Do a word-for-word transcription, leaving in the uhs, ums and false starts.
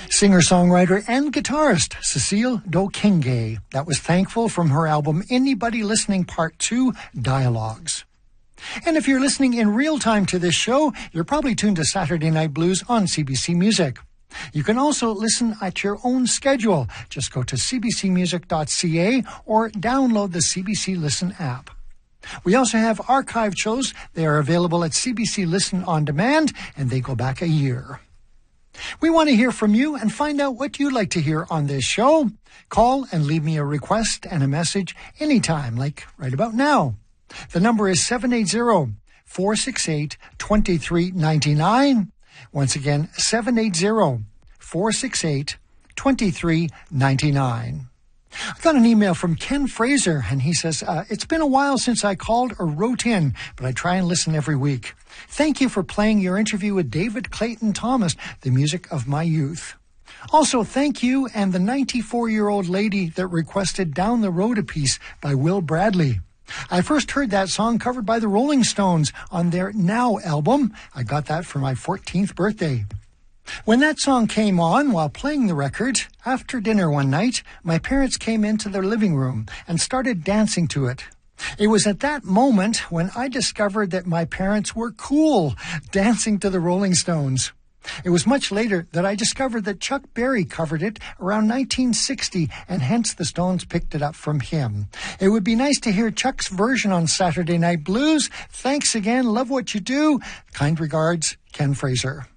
Singer-songwriter and guitarist Cecile Dokenge. That was Thankful from her album Anybody Listening Part two, Dialogues. And if you're listening in real time to this show, you're probably tuned to Saturday Night Blues on C B C Music. You can also listen at your own schedule. Just go to c b c music dot c a or download the C B C Listen app. We also have archived shows. They are available at C B C Listen On Demand, and they go back a year. We want to hear from you and find out what you'd like to hear on this show. Call and leave me a request and a message anytime, like right about now. The number is seven eight zero, four six eight, two three nine nine. Once again, seven eight zero, four six eight, two three nine nine. I got an email from Ken Fraser, and he says, uh, it's been a while since I called or wrote in, but I try and listen every week. Thank you for playing your interview with David Clayton Thomas, the music of my youth. Also, thank you and the ninety-four-year-old lady that requested Down the Road a Piece by Will Bradley. I first heard that song covered by the Rolling Stones on their Now album. I got that for my fourteenth birthday. When that song came on while playing the record, after dinner one night, my parents came into their living room and started dancing to it. It was at that moment when I discovered that my parents were cool, dancing to the Rolling Stones. It was much later that I discovered that Chuck Berry covered it around nineteen sixty, and hence the Stones picked it up from him. It would be nice to hear Chuck's version on Saturday Night Blues. Thanks again. Love what you do. Kind regards, Ken Fraser.